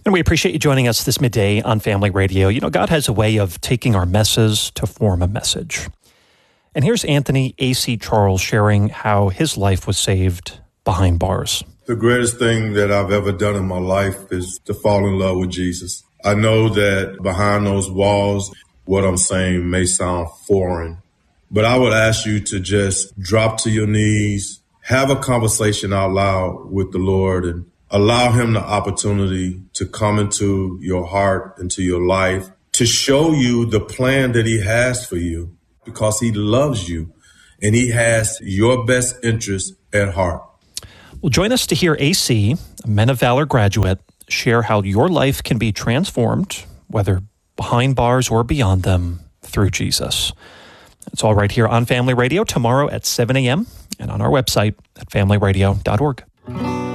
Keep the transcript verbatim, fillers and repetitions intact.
And we appreciate you joining us this midday on Family Radio. You know, God has a way of taking our messes to form a message. And here's Anthony A C Charles sharing how his life was saved behind bars. The greatest thing that I've ever done in my life is to fall in love with Jesus. I know that behind those walls, what I'm saying may sound foreign, but I would ask you to just drop to your knees, have a conversation out loud with the Lord, and allow him the opportunity to come into your heart, into your life, to show you the plan that he has for you, because he loves you and he has your best interest at heart. Well, join us to hear A C, a Men of Valor graduate, share how your life can be transformed, whether behind bars or beyond them, through Jesus. It's all right here on Family Radio tomorrow at seven a.m. and on our website at family radio dot org.